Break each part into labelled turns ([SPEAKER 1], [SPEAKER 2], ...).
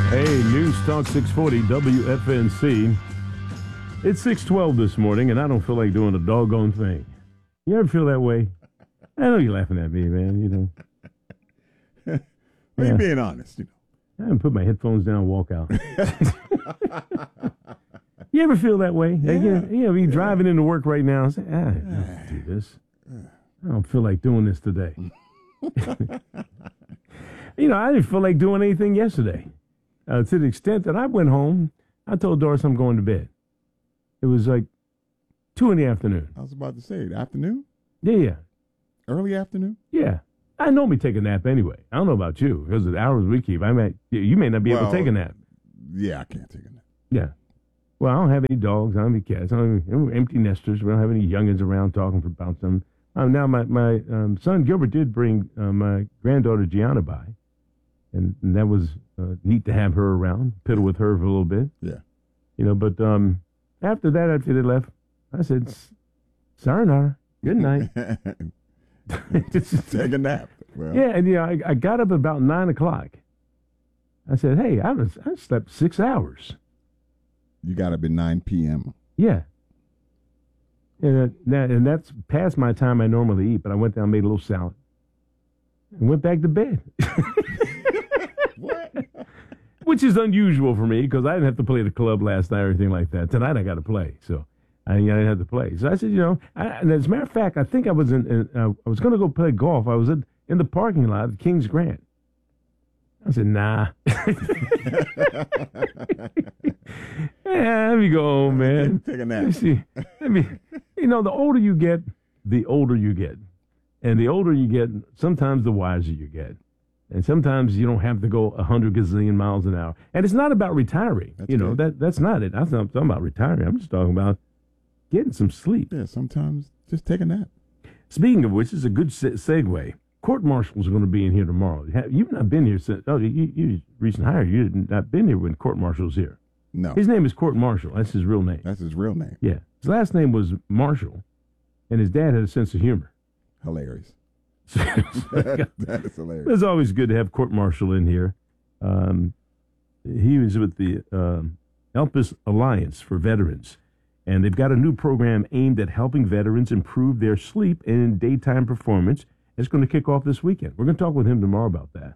[SPEAKER 1] Hey, News Talk 640 WFNC. It's 6:12 this morning, and I don't feel like doing a doggone thing. You ever feel that way? I know you're laughing at me, man.
[SPEAKER 2] Well, you're being honest.
[SPEAKER 1] I haven't put my headphones down and walk out. You ever feel that way?
[SPEAKER 2] Yeah.
[SPEAKER 1] You're driving into work right now and say, I don't do this. I don't feel like doing this today. I didn't feel like doing anything yesterday. To the extent that I went home, I told Doris I'm going to bed. It was like 2 in the afternoon.
[SPEAKER 2] I was about to say, afternoon?
[SPEAKER 1] Yeah.
[SPEAKER 2] Early afternoon?
[SPEAKER 1] Yeah. I normally take a nap anyway. I don't know about you, because of the hours we keep. You may not be able to take a nap.
[SPEAKER 2] Yeah, I can't take a nap.
[SPEAKER 1] Yeah. Well, I don't have any dogs. I don't have any cats. We're empty nesters. We don't have any youngins around talking about them. Now, my son Gilbert did bring my granddaughter Gianna by, and that was neat to have her around, piddle with her for a little bit.
[SPEAKER 2] Yeah.
[SPEAKER 1] But after they left, I said, sayonara, good night.
[SPEAKER 2] Take a nap. Well.
[SPEAKER 1] Yeah, and I got up about 9 o'clock. I said, hey, I slept 6 hours.
[SPEAKER 2] You got up at 9 p.m.
[SPEAKER 1] Yeah. And that's past my time I normally eat, but I went down and made a little salad and went back to bed.
[SPEAKER 2] What?
[SPEAKER 1] Which is unusual for me because I didn't have to play the club last night or anything like that. Tonight I got to play, so I didn't have to play. So I said, and as a matter of fact, I think I was I was going to go play golf. I was in the parking lot at Kings Grant. I said, nah. Let me go home, man.
[SPEAKER 2] Take a nap.
[SPEAKER 1] See, the older you get, the older you get. And the older you get, sometimes the wiser you get. And sometimes you don't have to go 100 gazillion miles an hour. And it's not about retiring. That's not it. I'm not talking about retiring. I'm just talking about getting some sleep.
[SPEAKER 2] Yeah, sometimes just take a nap.
[SPEAKER 1] Speaking of which, is a good segue. Court marshals are going to be in here tomorrow. You've not been here since. Oh, you recent hire. You had not been here when court marshal's here.
[SPEAKER 2] No.
[SPEAKER 1] His name is Court Marshall. That's his real name.
[SPEAKER 2] That's his real name.
[SPEAKER 1] Yeah. His last name was Marshall, and his dad had a sense of humor.
[SPEAKER 2] Hilarious. That is hilarious.
[SPEAKER 1] It's always good to have Court Marshall in here. He was with the Elpis Alliance for Veterans, and they've got a new program aimed at helping veterans improve their sleep and daytime performance. It's going to kick off this weekend. We're going to talk with him tomorrow about that.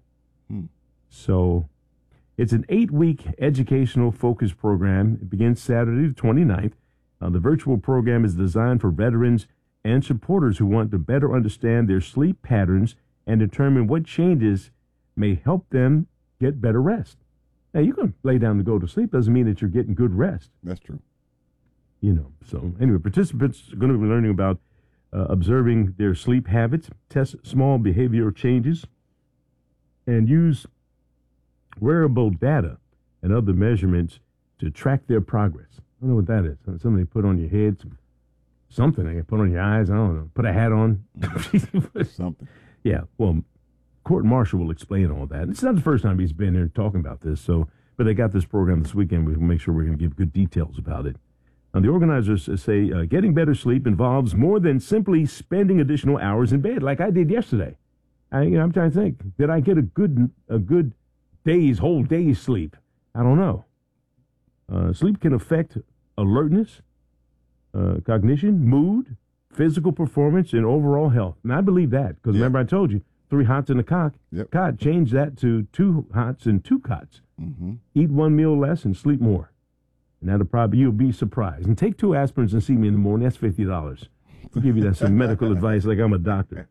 [SPEAKER 1] So it's an 8-week educational focus program. It begins Saturday the 29th. The virtual program is designed for veterans and supporters who want to better understand their sleep patterns and determine what changes may help them get better rest. Now, you can lay down to go to sleep. Doesn't mean that you're getting good rest.
[SPEAKER 2] That's true.
[SPEAKER 1] So anyway, participants are going to be learning about observing their sleep habits, test small behavioral changes, and use wearable data and other measurements to track their progress. I don't know what that is. Something they put on your head, something they can put on your eyes. I don't know. Put a hat on.
[SPEAKER 2] Something.
[SPEAKER 1] Yeah. Well, Court Marshall will explain all that. It's not the first time he's been here talking about this. But they got this program this weekend. We'll make sure we're going to give good details about it. Now, the organizers say getting better sleep involves more than simply spending additional hours in bed, like I did yesterday. I'm trying to think. Did I get a good whole day's sleep? I don't know. Sleep can affect alertness, cognition, mood, physical performance, and overall health. And I believe that because remember I told you 3 hots in a cot. Change that to 2 hots and 2 cots.
[SPEAKER 2] Mm-hmm.
[SPEAKER 1] Eat 1 meal less and sleep more. And you'll be surprised. And take 2 aspirins and see me in the morning. That's $50. I'll give you that some medical advice like I'm a doctor.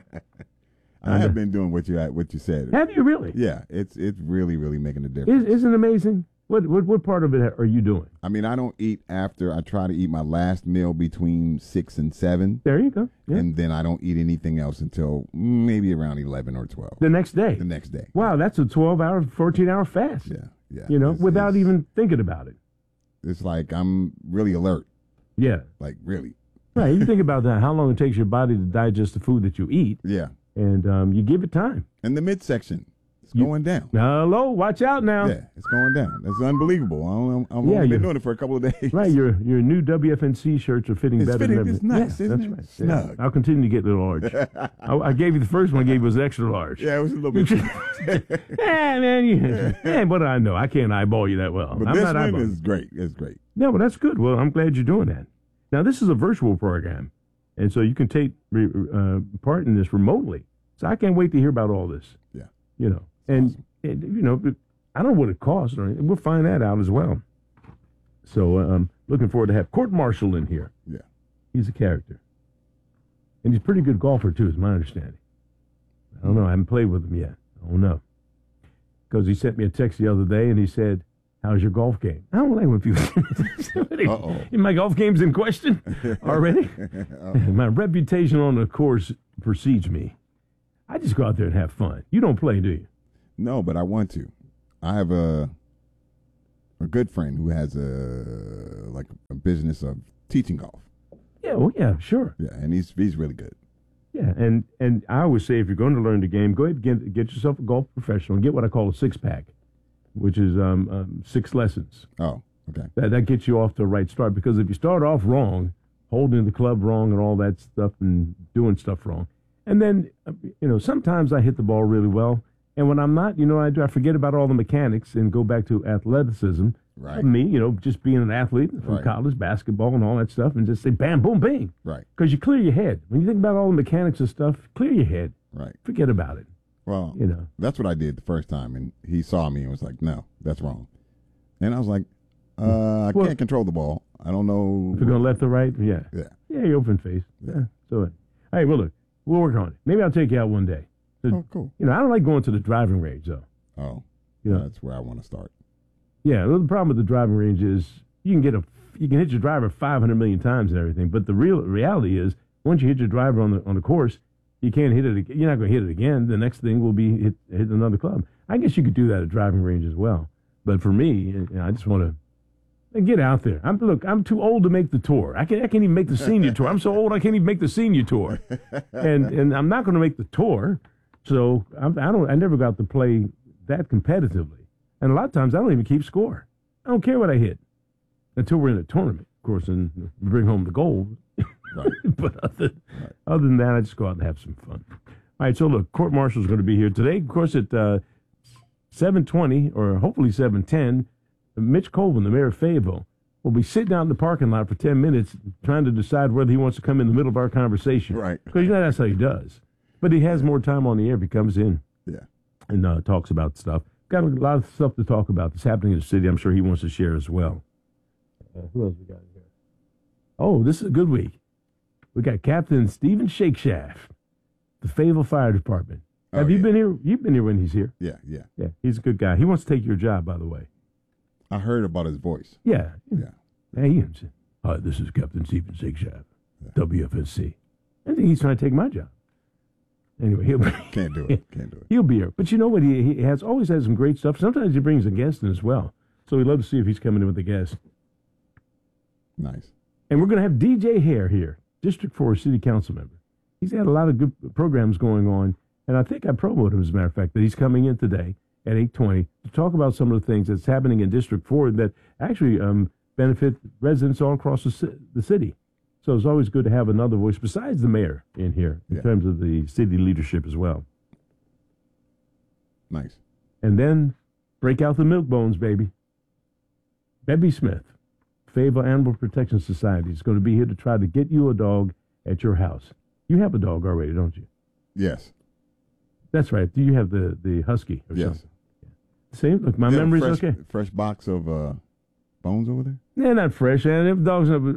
[SPEAKER 2] I have been doing what you said.
[SPEAKER 1] Have you really?
[SPEAKER 2] Yeah, it's really, really making a difference.
[SPEAKER 1] Isn't it amazing? What part of it are you doing?
[SPEAKER 2] I mean, I don't eat after. I try to eat my last meal between 6 and 7.
[SPEAKER 1] There you go. Yeah.
[SPEAKER 2] And then I don't eat anything else until maybe around 11 or 12.
[SPEAKER 1] The next day?
[SPEAKER 2] The next day.
[SPEAKER 1] Wow, that's a 12-hour, 14-hour fast.
[SPEAKER 2] Yeah.
[SPEAKER 1] Without even thinking about it.
[SPEAKER 2] It's like I'm really alert.
[SPEAKER 1] Yeah.
[SPEAKER 2] Like, really.
[SPEAKER 1] Right. You think about that, how long it takes your body to digest the food that you eat.
[SPEAKER 2] Yeah.
[SPEAKER 1] And you give it time.
[SPEAKER 2] And the midsection It's going down.
[SPEAKER 1] Hello, watch out now.
[SPEAKER 2] Yeah, it's going down. That's unbelievable. I'm
[SPEAKER 1] Yeah,
[SPEAKER 2] only been
[SPEAKER 1] you're-
[SPEAKER 2] doing it for a couple of days.
[SPEAKER 1] Right, your new WFNC shirts are fitting
[SPEAKER 2] It's
[SPEAKER 1] better
[SPEAKER 2] fitting.
[SPEAKER 1] than ever.
[SPEAKER 2] It's nice,
[SPEAKER 1] yeah,
[SPEAKER 2] isn't
[SPEAKER 1] that's
[SPEAKER 2] it?
[SPEAKER 1] right.
[SPEAKER 2] Snug.
[SPEAKER 1] Yeah. I'll continue to get a little large. I gave you the first one. I gave you was extra large.
[SPEAKER 2] Yeah, it was a little bit.
[SPEAKER 1] Yeah, man. What do I know? I can't eyeball you that well.
[SPEAKER 2] But
[SPEAKER 1] I'm
[SPEAKER 2] this
[SPEAKER 1] not
[SPEAKER 2] one
[SPEAKER 1] eyeballing.
[SPEAKER 2] is great. It's great.
[SPEAKER 1] No, but that's good. Well, I'm glad you're doing that. Now, this is a virtual program, and so you can take part in this remotely. So I can't wait to hear about all this.
[SPEAKER 2] Yeah.
[SPEAKER 1] You know, and
[SPEAKER 2] Awesome.
[SPEAKER 1] I don't know what it costs, or anything. We'll find that out as well. So I'm looking forward to have Court Marshall in here.
[SPEAKER 2] Yeah.
[SPEAKER 1] He's a character, and he's a pretty good golfer too, is my understanding. I don't know. I haven't played with him yet. I don't know, because he sent me a text the other day, and he said, "How's your golf game?" I don't like when people.
[SPEAKER 2] Uh-oh.
[SPEAKER 1] My golf game's in question already. My reputation on the course precedes me. I just go out there and have fun. You don't play, do you?
[SPEAKER 2] No, but I want to. I have a good friend who has a business of teaching golf.
[SPEAKER 1] Yeah, well, yeah, sure.
[SPEAKER 2] Yeah, and he's really good.
[SPEAKER 1] Yeah, and I always say if you're going to learn the game, go ahead and get yourself a golf professional and get what I call a 6-pack, which is 6 lessons.
[SPEAKER 2] Oh, okay.
[SPEAKER 1] That gets you off to a right start, because if you start off wrong, holding the club wrong and all that stuff and doing stuff wrong, and then sometimes I hit the ball really well, and when I'm not, I forget about all the mechanics and go back to athleticism.
[SPEAKER 2] Right.
[SPEAKER 1] Me, just being an athlete from
[SPEAKER 2] Right.
[SPEAKER 1] college, basketball and all that stuff, and just say bam, boom, bing.
[SPEAKER 2] Right.
[SPEAKER 1] Because you clear your head. When you think about all the mechanics and stuff, clear your head.
[SPEAKER 2] Right.
[SPEAKER 1] Forget about it.
[SPEAKER 2] Well,
[SPEAKER 1] You know.
[SPEAKER 2] that's what I did the first time, and he saw me and was like, "No, that's wrong." And I was like, "I
[SPEAKER 1] Well-
[SPEAKER 2] can't control the ball. I don't know."
[SPEAKER 1] If you're going left or right, yeah.
[SPEAKER 2] Yeah.
[SPEAKER 1] Yeah, you're open face. Yeah. So, hey, well, look, we'll work on it. Maybe I'll take you out one day.
[SPEAKER 2] Oh, cool.
[SPEAKER 1] I don't like going to the driving range, though.
[SPEAKER 2] Oh,
[SPEAKER 1] Yeah.
[SPEAKER 2] that's where I want to start.
[SPEAKER 1] Yeah, well, the problem with the driving range is you can hit your driver 500 million times and everything, but the reality is once you hit your driver on the course, you can't hit it again. You're not going to hit it again. The next thing will be hit another club. I guess you could do that at driving range as well, but for me, I just want to get out there. I'm too old to make the tour. I can't even make the senior tour. I'm so old I can't even make the senior tour, and I'm not going to make the tour. So I never got to play that competitively. And a lot of times I don't even keep score. I don't care what I hit until we're in a tournament, of course, and bring home the gold.
[SPEAKER 2] Right.
[SPEAKER 1] But other than that, I just go out and have some fun. All right, so look, Court Marshall's going to be here today. Of course, at 7:20 or hopefully 7:10, Mitch Colvin, the mayor of Fayetteville, will be sitting out in the parking lot for 10 minutes trying to decide whether he wants to come in the middle of our conversation.
[SPEAKER 2] Right.
[SPEAKER 1] Because that's how he does. But he has more time on the air if he comes in
[SPEAKER 2] Yeah.
[SPEAKER 1] and talks about stuff. Got a lot of stuff to talk about that's happening in the city. I'm sure he wants to share as well. Who else we got here? Oh, this is a good week. We got Captain Stephen Shakeshaft, the Fayetteville Fire Department. Have you been here? You've been here when he's here.
[SPEAKER 2] Yeah. Yeah.
[SPEAKER 1] Yeah, he's a good guy. He wants to take your job, by the way.
[SPEAKER 2] I heard about his voice.
[SPEAKER 1] Yeah.
[SPEAKER 2] Yeah.
[SPEAKER 1] Hey, Ian. Hi, this is Captain Stephen Shakeshaft, WFSC. I think he's trying to take my job. Anyway,
[SPEAKER 2] Can't do it. Can't do it.
[SPEAKER 1] he'll be here. But you know what? He always has some great stuff. Sometimes he brings a guest in as well. So we'd love to see if he's coming in with a guest.
[SPEAKER 2] Nice.
[SPEAKER 1] And we're going to have DJ Hare here, District 4 City Council member. He's had a lot of good programs going on. And I think I promoted him, as a matter of fact, that he's coming in today at 8:20 to talk about some of the things that's happening in District 4 that actually benefit residents all across the city. So it's always good to have another voice besides the mayor in here in terms of the city leadership as well.
[SPEAKER 2] Nice.
[SPEAKER 1] And then break out the milk bones, baby. Bebby Smith, Fayetteville Animal Protection Society, is going to be here to try to get you a dog at your house. You have a dog already, don't you?
[SPEAKER 2] Yes.
[SPEAKER 1] That's right. Do you have the husky or
[SPEAKER 2] Yes.
[SPEAKER 1] something? Same. Look, my
[SPEAKER 2] Is there a
[SPEAKER 1] memory's
[SPEAKER 2] fresh,
[SPEAKER 1] okay.
[SPEAKER 2] Fresh box of bones over there?
[SPEAKER 1] They're not fresh, and if dogs are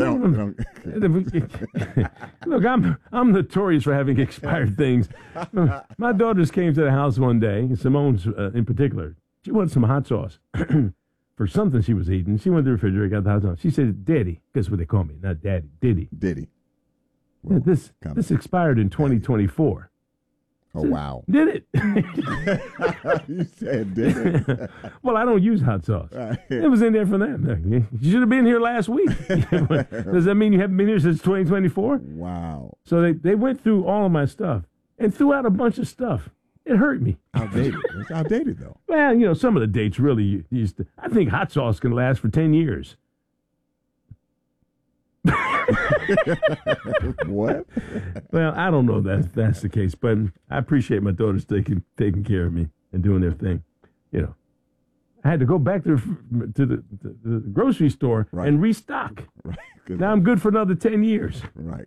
[SPEAKER 1] Look, I'm notorious for having expired things. My daughters came to the house one day, Simone's in particular. She wanted some hot sauce for something she was eating. She went to the refrigerator, got the hot sauce. She said, "Daddy," guess what they call me? Not Daddy, Diddy.
[SPEAKER 2] Diddy.
[SPEAKER 1] Yeah, this expired in 2024.
[SPEAKER 2] Oh, wow.
[SPEAKER 1] Did it?
[SPEAKER 2] You said did it.
[SPEAKER 1] Well, I don't use hot sauce. It was in there for them. You should have been here last week. Does that mean you haven't been here since 2024?
[SPEAKER 2] Wow.
[SPEAKER 1] So they went through all of my stuff and threw out a bunch of stuff. It hurt me.
[SPEAKER 2] Outdated. It's outdated, though.
[SPEAKER 1] Well, some of the dates really used to. I think hot sauce can last for 10 years.
[SPEAKER 2] What?
[SPEAKER 1] Well, I don't know if that's the case, but I appreciate my daughters taking care of me and doing their thing. I had to go back to the grocery store and restock.
[SPEAKER 2] Right.
[SPEAKER 1] Now I'm good for another 10 years.
[SPEAKER 2] Right.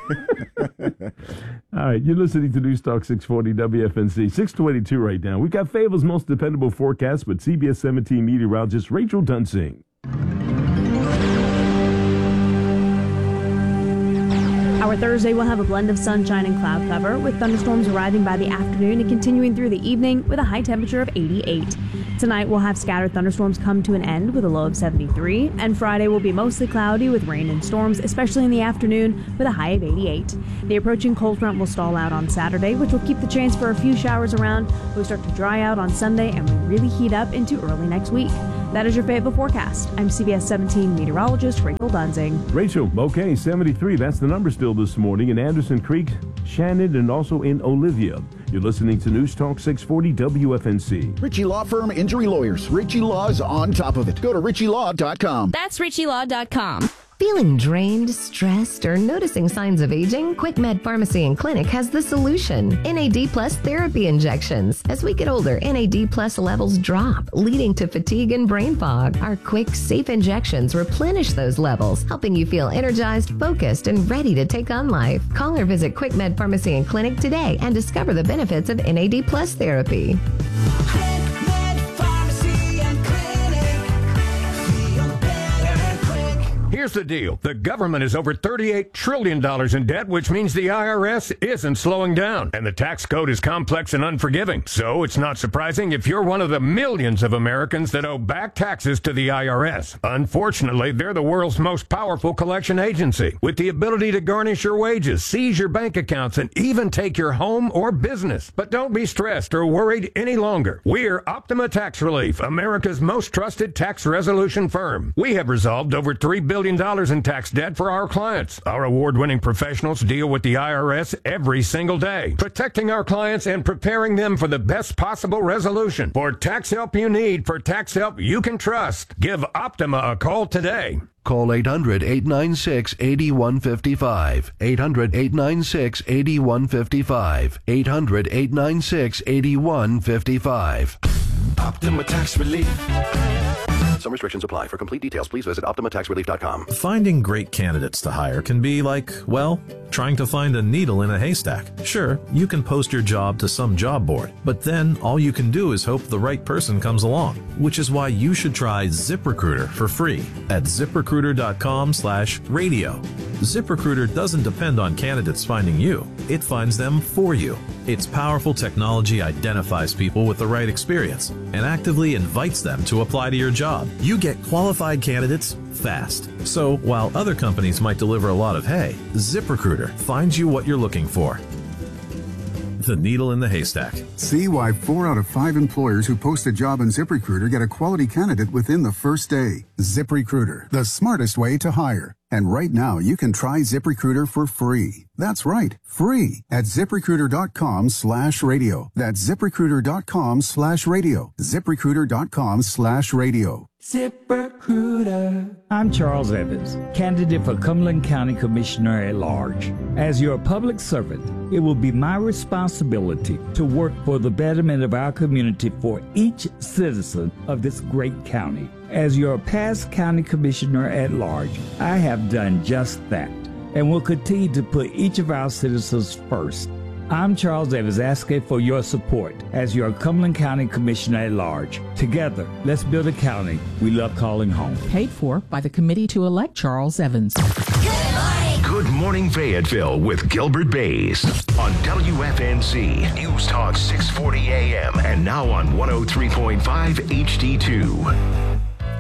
[SPEAKER 1] All right, you're listening to News Talk 640 WFNZ, 622 right now. We've got Fayetteville's most dependable forecast with CBS 17 meteorologist Rachel Dunsing.
[SPEAKER 3] Our Thursday will have a blend of sunshine and cloud cover, with thunderstorms arriving by the afternoon and continuing through the evening with a high temperature of 88. Tonight we'll have scattered thunderstorms come to an end with a low of 73, and Friday will be mostly cloudy with rain and storms, especially in the afternoon, with a high of 88. The approaching cold front will stall out on Saturday, which will keep the chance for a few showers around. We'll start to dry out on Sunday, and we really heat up into early next week. That is your Fayetteville forecast. I'm CBS 17 meteorologist Rachel Dunsing.
[SPEAKER 1] Rachel, okay, 73, that's the number still this morning in Anderson Creek, Shannon, and also in Olivia. You're listening to News Talk 640 WFNC.
[SPEAKER 4] Ritchie Law Firm Injury Lawyers. Ritchie Law's on top of it. Go to ritchielaw.com.
[SPEAKER 5] That's ritchielaw.com.
[SPEAKER 6] Feeling drained, stressed, or noticing signs of aging? QuickMed Pharmacy and Clinic has the solution. NAD Plus therapy injections. As we get older, NAD Plus levels drop, leading to fatigue and brain fog. Our quick, safe injections replenish those levels, helping you feel energized, focused, and ready to take on life. Call or visit QuickMed Pharmacy and Clinic today and discover the benefits of NAD Plus therapy.
[SPEAKER 7] Here's the deal. The government is over $38 trillion in debt, which means the IRS isn't slowing down. And the tax code is complex and unforgiving. So it's not surprising if you're one of the millions of Americans that owe back taxes to the IRS. Unfortunately, they're the world's most powerful collection agency, with the ability to garnish your wages, seize your bank accounts, and even take your home or business. But don't be stressed or worried any longer. We're Optima Tax Relief, America's most trusted tax resolution firm. We have resolved over $3 billion in tax debt for our clients. Our award-winning professionals deal with the IRS every single day, protecting our clients and preparing them for the best possible resolution. For tax help you need, for tax help you can trust, give Optima a call today.
[SPEAKER 8] Call 800-896-8155. 800-896-8155. 800-896-8155.
[SPEAKER 9] Optima Tax Relief. Some restrictions apply. For complete details, please visit OptimaTaxRelief.com.
[SPEAKER 10] Finding great candidates to hire can be like, well, trying to find a needle in a haystack. Sure, you can post your job to some job board, but then all you can do is hope the right person comes along, which is why you should try ZipRecruiter for free at ZipRecruiter.com/radio. ZipRecruiter doesn't depend on candidates finding you. It finds them for you. Its powerful technology identifies people with the right experience and actively invites them to apply to your job. You get qualified candidates fast. So while other companies might deliver a lot of hay, ZipRecruiter finds you what you're looking for. The needle in the haystack.
[SPEAKER 11] See why 4 out of 5 employers who post a job on ZipRecruiter get a quality candidate within the first day. ZipRecruiter, the smartest way to hire. And right now, you can try ZipRecruiter for free. That's right, free at ZipRecruiter.com/radio. That's ZipRecruiter.com/radio. ZipRecruiter.com/radio.
[SPEAKER 12] ZipRecruiter. I'm Charles Evans, candidate for Cumberland County Commissioner at Large. As your public servant, it will be my responsibility to work for the betterment of our community for each citizen of this great county. As your past county commissioner at large, I have done just that and will continue to put each of our citizens first. I'm Charles Evans, asking for your support as your Cumberland County Commissioner at Large. Together, let's build a county we love calling home.
[SPEAKER 13] Paid for by the Committee to Elect Charles Evans.
[SPEAKER 14] Good morning, Fayetteville with Gilbert Bays on WFNZ News Talk 640 AM and now on 103.5 HD2.